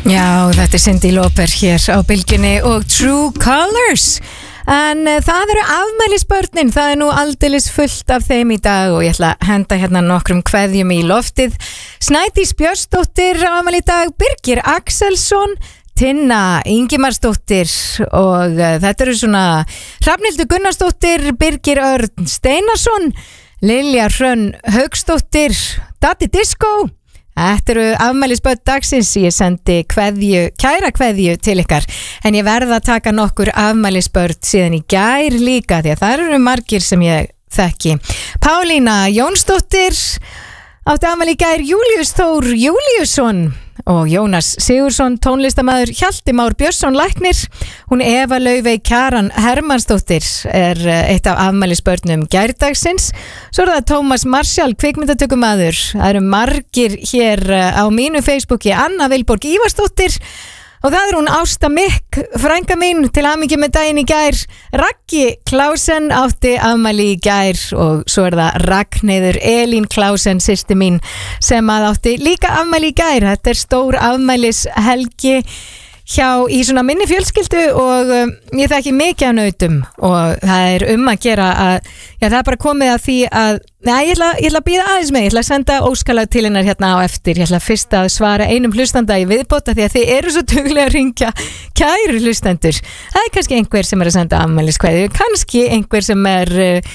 Já, þetta Cyndi Lauper hér á Bylgjunni og True Colors. En það eru afmælisbörnin, það nú aldeilis fullt af þeim í dag og ég ætla að henda hérna nokkrum kveðjum í loftið. Snædís Björnsdóttir á afmæli í dag, Birgir Axelsson, Tinna Ingimarsdóttir og þetta eru svona Hrafnhildur Gunnarsdóttir, Birgir Örn Steinarsson, Lilja Hrönn Hauksdóttir, Datti Disco. Þetta eru afmælisbörn dagsins, ég sendi kæra kveðju til ykkar, en ég verða að taka nokkur afmælisbörn síðan í gær líka, því að það eru margir sem ég þekki. Pálína Jónsdóttir átti afmæli í gær, Júlíus Þór Júlíusson og Jónas Sigursson, tónlistarmaður, Hjalti Már Björnsson læknir, hún Eva Laufey Kjaran Hermannsdóttir er eitt af afmælisbörnum gærdagsins. Svo er það Tómas Marshall, kvikmyndatökumaður. Það eru margir hér á mínu Facebooki, Anna Vilborg Ívarsdóttir og það er hún Ásta Mikk, frænka mín, til hamingju með daginn í gær. Raggi Klausen átti afmæli í gær og svo er það Ragnheiður Elín Klausen, systir mín, sem átti líka afmæli í gær. Þetta er stór afmælishelgi í svona minni fjölskyldu og ég þekki mikið af nautum og það er að gera að, já, það er bara komið að því að, ég ætla að bíða aðeins með, ég ætla að senda óskalag til hennar hérna á eftir. Ég ætla fyrst að svara einum hlustanda í viðbót því að þið eru svo duglega að ringja, kæru hlustendur. Það er kannski einhver sem er að senda afmæliskveðju, kannski einhver sem er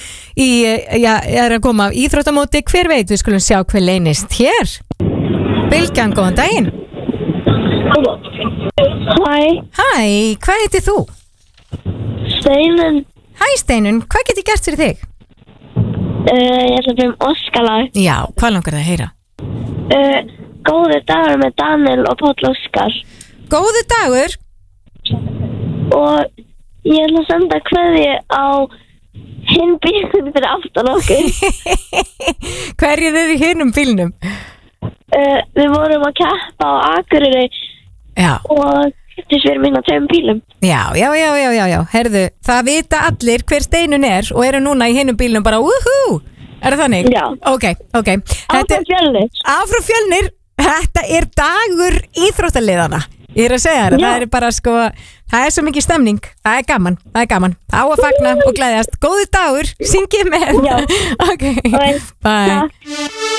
er að koma af íþróttamóti, hver veit, við skulum sjá hver leynist hér. Bylgjan, góðan daginn. Hæ, hvað heitir þú? Steinun. Hæ Steinun, hvað get ég gert fyrir þig? Ég ætla að byrja óskalag. Já, hvað langar það að heyra? Góður dagur með Daniel og Páll Óskar. Góður dagur. Og ég ætla að senda kveðju á hinn bílnum fyrir aftan okkur. Hverju þið í hinnum bílnum? Við vorum að keppa á Akureyri. Já. Og þess við erum inn á 2 bílum. Já. Herðu, það vita allir hver Steinun er og eru núna í hinnum bílnum bara woohoo. Er það þannig? Já. Ok. Áfram Fjölnir. Áfram Fjölnir. Þetta er dagur íþróttaliðana. Ég er að segja þér, það er bara það er svo mikið stemning. Það er gaman. Á að fagna og gleðjast. Góður dagur, syngið með. Já. Ok. Bye.